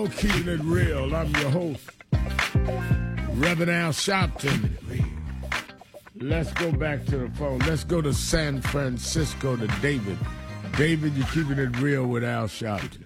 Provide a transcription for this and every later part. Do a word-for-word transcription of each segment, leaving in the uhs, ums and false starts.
show, Keeping It Real. I'm your host, Reverend Al Sharpton. Let's go back to the phone. Let's go to San Francisco to David. David, you're Keeping It Real with Al Sharpton.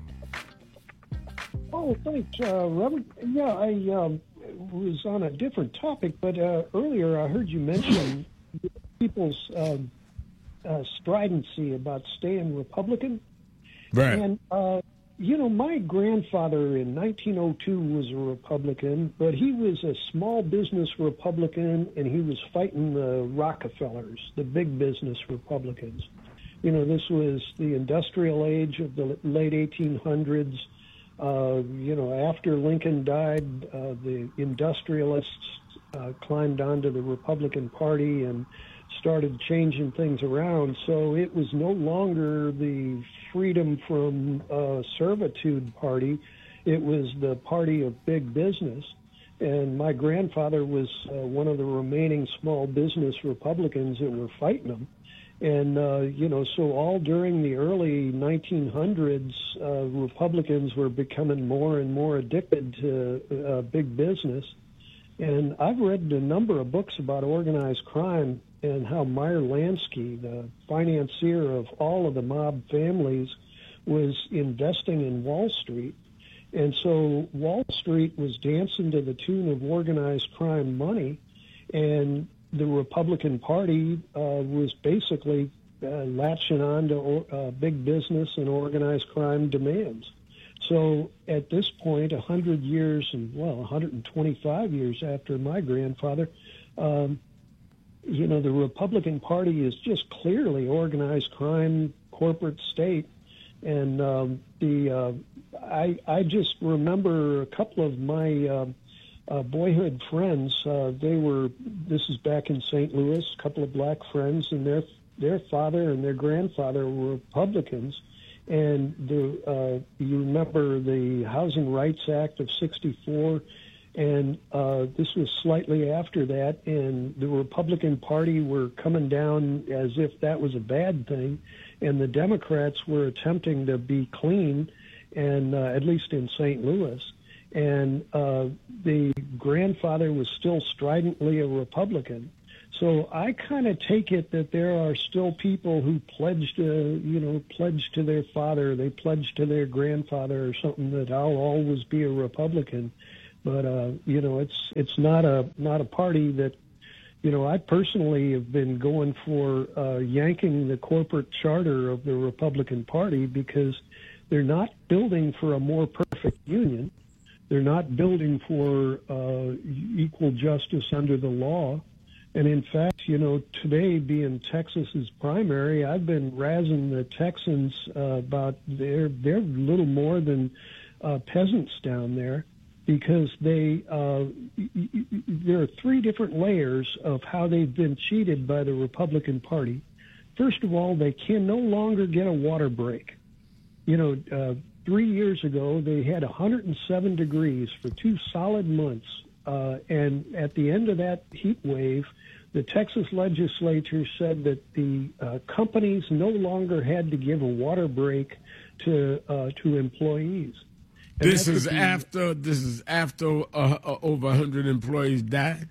Oh, thanks, uh, Reverend. Yeah, I um, was on a different topic, but uh, earlier I heard you mention people's um, uh, stridency about staying Republican. Right. And, uh, you know, my grandfather in nineteen oh two was a Republican, but he was a small business Republican, and he was fighting the Rockefellers, the big business Republicans. You know, this was the industrial age of the late eighteen hundreds. Uh, you know, after Lincoln died, uh, the industrialists uh, climbed onto the Republican Party and started changing things around. So it was no longer the freedom from uh, servitude party. It was the party of big business. And my grandfather was uh, one of the remaining small business Republicans that were fighting them. And, uh, you know, so all during the early nineteen hundreds, uh, Republicans were becoming more and more addicted to uh, big business. And I've read a number of books about organized crime and how Meyer Lansky, the financier of all of the mob families, was investing in Wall Street. And so Wall Street was dancing to the tune of organized crime money, and the Republican Party uh, was basically uh, latching on to uh, big business and organized crime demands. So at this point, one hundred years and, well, one hundred twenty-five years after my grandfather, um, you know, the Republican Party is just clearly organized crime, corporate state. And um, the uh, I, I just remember a couple of my uh, uh, boyhood friends. Uh, they were, this is back in Saint Louis, a couple of black friends, and their their father and their grandfather were Republicans. And the uh, you remember the Housing Rights Act of sixty-four, and uh, this was slightly after that, and the Republican Party were coming down as if that was a bad thing, and the Democrats were attempting to be clean, and uh, at least in Saint Louis. And uh, the grandfather was still stridently a Republican. So I kind of take it that there are still people who pledge to, you know, pledge to their father, they pledge to their grandfather or something, that I'll always be a Republican. But uh, you know, it's it's not a not a party that, you know, I personally have been going for uh, yanking the corporate charter of the Republican Party, because they're not building for a more perfect union. They're not building for uh, equal justice under the law. And in fact, you know, today being Texas's primary, I've been razzing the Texans uh, about they're they're little more than uh, peasants down there, because they uh, there are three different layers of how they've been cheated by the Republican Party. First of all, they can no longer get a water break. You know, uh, three years ago they had one hundred seven degrees for two solid months. Uh, and at the end of that heat wave, the Texas legislature said that the uh, companies no longer had to give a water break to uh, to employees. And this is be, after this is after uh, uh, over one hundred employees died.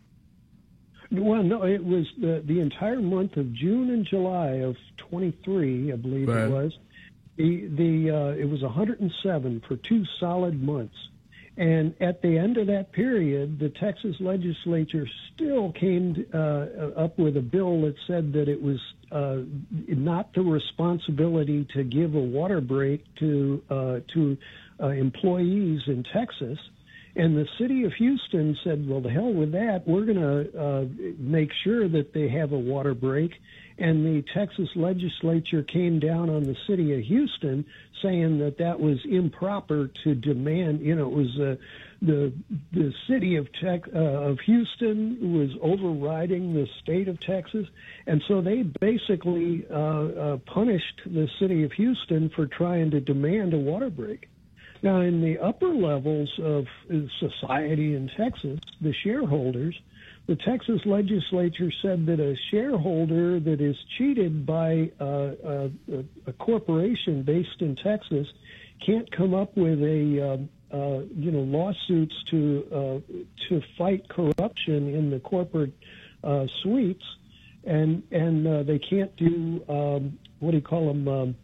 Well, no, it was the the entire month of June and July of twenty-three, I believe right. it was. The the uh, it was one hundred seven for two solid months. And at the end of that period, the Texas legislature still came uh, up with a bill that said that it was uh, not the responsibility to give a water break to uh, to uh, employees in Texas. And the city of Houston said, well, the hell with that. We're going to uh, make sure that they have a water break. And the Texas legislature came down on the city of Houston saying that that was improper to demand. You know, it was uh, the the city of Tex, uh, of Houston was overriding the state of Texas, and so they basically uh, uh, punished the city of Houston for trying to demand a water break. Now, in the upper levels of society in Texas, the shareholders, the Texas legislature said that a shareholder that is cheated by uh, a, a corporation based in Texas, can't come up with a um, uh, you know lawsuits to uh, to fight corruption in the corporate uh, suites, and and uh, they can't do um, what do you call them um,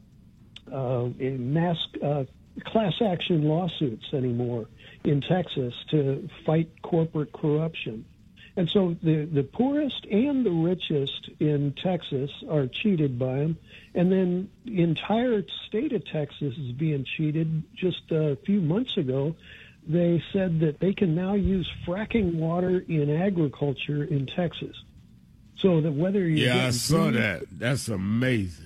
uh, mass uh, class action lawsuits anymore in Texas to fight corporate corruption. And so the, the poorest and the richest in Texas are cheated by them. And then the entire state of Texas is being cheated. Just a few months ago, they said that they can now use fracking water in agriculture in Texas. So that whether you Yeah, I saw food, that. That's amazing.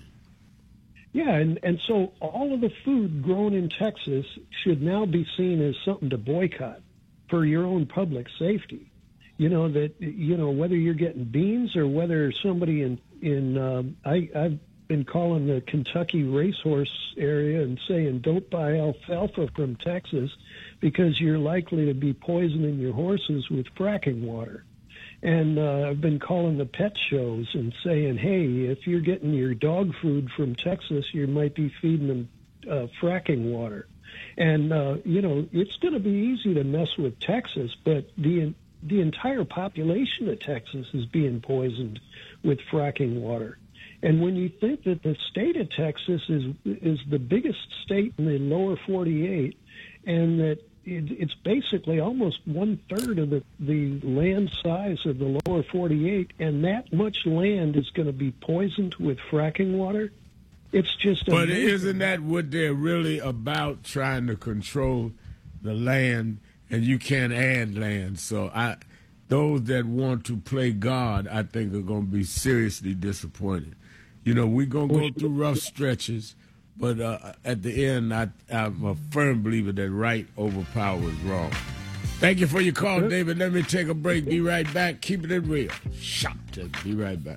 Yeah, and, and so all of the food grown in Texas should now be seen as something to boycott for your own public safety. You know, that, you know, whether you're getting beans or whether somebody in, in um, I, I've been calling the Kentucky racehorse area and saying don't buy alfalfa from Texas because you're likely to be poisoning your horses with fracking water. And uh, I've been calling the pet shows and saying, hey, if you're getting your dog food from Texas, you might be feeding them uh, fracking water. And, uh, you know, it's going to be easy to mess with Texas, but the the entire population of Texas is being poisoned with fracking water. And when you think that the state of Texas is is the biggest state in the lower forty-eight, and that it, it's basically almost one-third of the, the land size of the lower forty-eight, and that much land is going to be poisoned with fracking water, it's just But amazing. Isn't that what they're really about, trying to control the land? And you can't add land. So I, those that want to play God, I think, are going to be seriously disappointed. You know, we're going to go through rough stretches, but uh, at the end, I, I'm a firm believer that right overpowers wrong. Thank you for your call, David. Let me take a break. Be right back. Keep it real. Shop to be right back.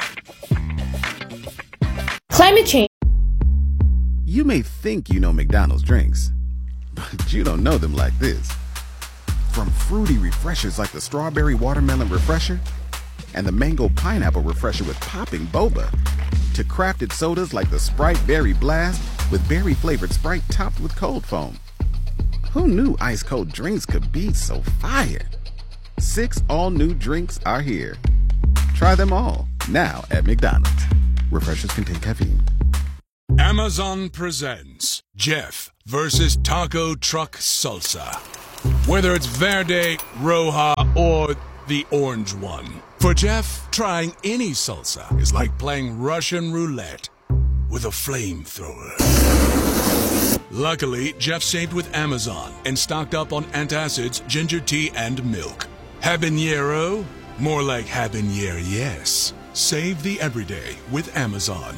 Climate change. You may think you know McDonald's drinks, but you don't know them like this. From fruity refreshers like the Strawberry Watermelon Refresher and the Mango Pineapple Refresher with popping boba, to crafted sodas like the Sprite Berry Blast with berry-flavored Sprite topped with cold foam. Who knew ice-cold drinks could be so fire? Six all-new drinks are here. Try them all, now at McDonald's. Refreshers contain caffeine. Amazon presents Jeff versus Taco Truck Salsa. Whether it's Verde, Roja, or the orange one. For Jeff, trying any salsa is like playing Russian roulette with a flamethrower. Luckily, Jeff saved with Amazon and stocked up on antacids, ginger tea, and milk. Habanero? More like habanero, yes. Save the everyday with Amazon.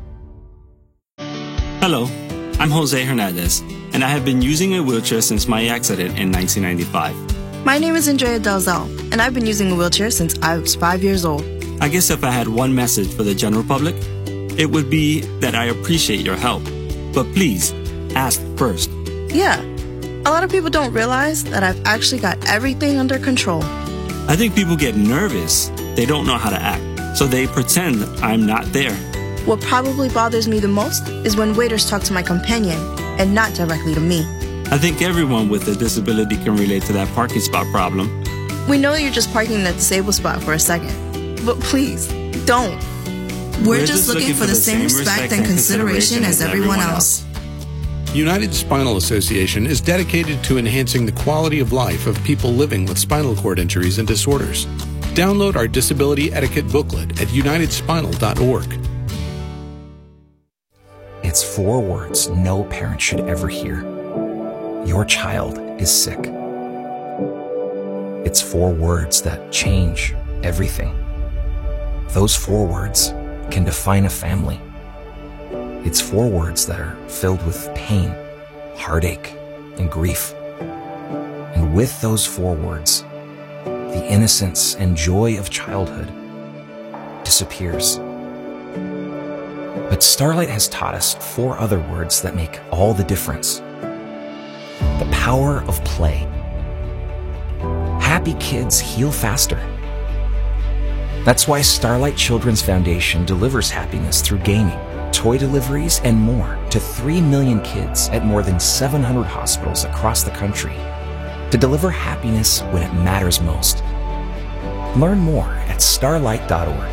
Hello, I'm Jose Hernandez, and I have been using a wheelchair since my accident in nineteen ninety-five. My name is Andrea Dalzell, and I've been using a wheelchair since I was five years old. I guess if I had one message for the general public, it would be that I appreciate your help. But please, ask first. Yeah, a lot of people don't realize that I've actually got everything under control. I think people get nervous. They don't know how to act, so they pretend I'm not there. What probably bothers me the most is when waiters talk to my companion and not directly to me. I think everyone with a disability can relate to that parking spot problem. We know you're just parking in that disabled spot for a second, but please, don't. We're, We're just, just looking, looking for the same respect and consideration as everyone else. United Spinal Association is dedicated to enhancing the quality of life of people living with spinal cord injuries and disorders. Download our disability etiquette booklet at united spinal dot org. It's four words no parent should ever hear. Your child is sick. It's four words that change everything. Those four words can define a family. It's four words that are filled with pain, heartache, and grief. And with those four words, the innocence and joy of childhood disappears. But Starlight has taught us four other words that make all the difference. The power of play. Happy kids heal faster. That's why Starlight Children's Foundation delivers happiness through gaming, toy deliveries, and more to three million kids at more than seven hundred hospitals across the country to deliver happiness when it matters most. Learn more at starlight dot org.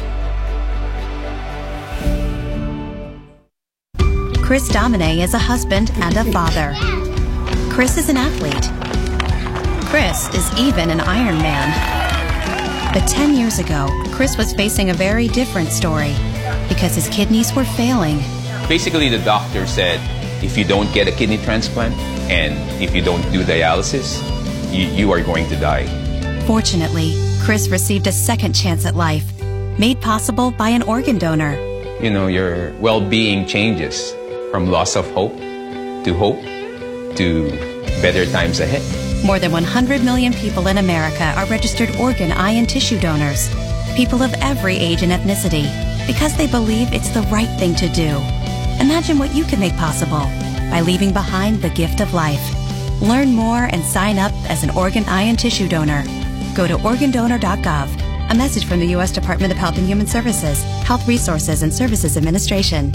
Chris Domine is a husband and a father. Chris is an athlete. Chris is even an Iron Man. But ten years ago, Chris was facing a very different story because his kidneys were failing. Basically, the doctor said, if you don't get a kidney transplant and if you don't do dialysis, you, you are going to die. Fortunately, Chris received a second chance at life, made possible by an organ donor. You know, your well-being changes from loss of hope to hope to better times ahead. More than one hundred million people in America are registered organ, eye, and tissue donors. People of every age and ethnicity, because they believe it's the right thing to do. Imagine what you can make possible by leaving behind the gift of life. Learn more and sign up as an organ, eye, and tissue donor. Go to organ donor dot gov. A message from the U S Department of Health and Human Services, Health Resources and Services Administration.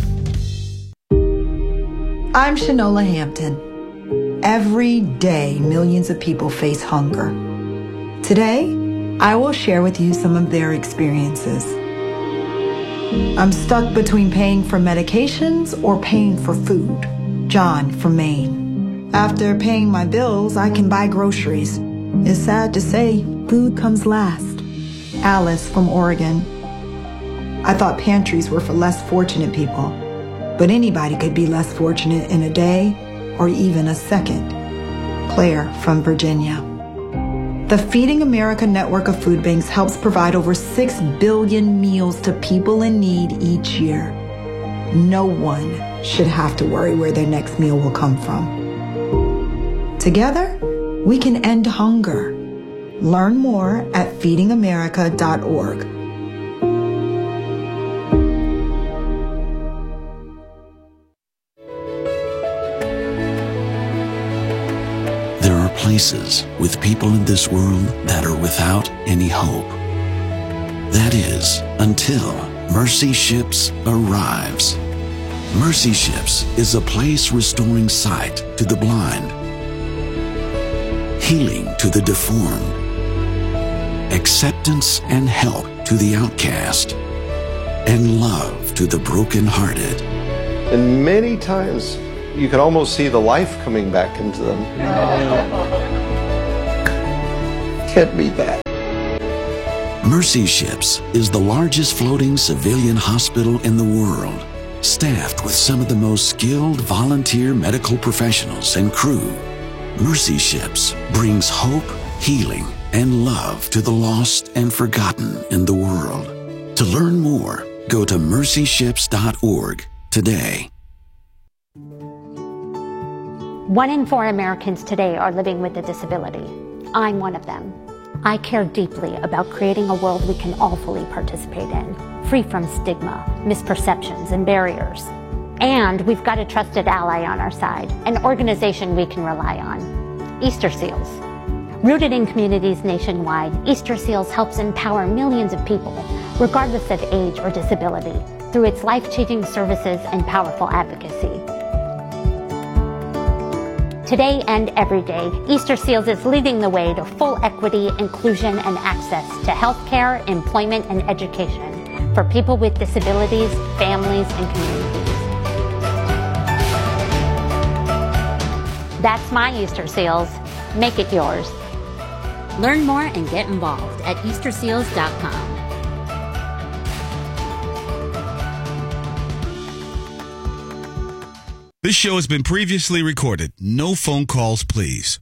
I'm Shanola Hampton. Every day, millions of people face hunger. Today, I will share with you some of their experiences. I'm stuck between paying for medications or paying for food. John from Maine. After paying my bills, I can buy groceries. It's sad to say, food comes last. Alice from Oregon. I thought pantries were for less fortunate people, but anybody could be less fortunate in a day or even a second. Claire from Virginia. The Feeding America network of food banks helps provide over six billion meals to people in need each year. No one should have to worry where their next meal will come from. Together, we can end hunger. Learn more at feeding america dot org. There are places with people in this world that are without any hope. That is, until Mercy Ships arrives. Mercy Ships is a place restoring sight to the blind, healing to the deformed, acceptance and help to the outcast, and love to the brokenhearted. And many times you can almost see the life coming back into them. Can't beat that. Mercy Ships is the largest floating civilian hospital in the world, staffed with some of the most skilled volunteer medical professionals and crew. Mercy Ships brings hope, healing, and love to the lost and forgotten in the world. To learn more, go to mercy ships dot org today. One in four Americans today are living with a disability. I'm one of them. I care deeply about creating a world we can all fully participate in, free from stigma, misperceptions, and barriers. And we've got a trusted ally on our side, an organization we can rely on, Easter Seals. Rooted in communities nationwide, Easter Seals helps empower millions of people, regardless of age or disability, through its life-changing services and powerful advocacy. Today and every day, Easter Seals is leading the way to full equity, inclusion, and access to healthcare, employment, and education for people with disabilities, families, and communities. That's my Easter Seals. Make it yours. Learn more and get involved at easter seals dot com. This show has been previously recorded. No phone calls, please.